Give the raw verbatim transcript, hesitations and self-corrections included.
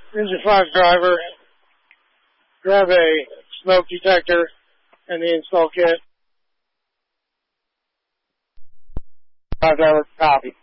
Engine five driver, grab a smoke detector and the install kit. five driver, copy.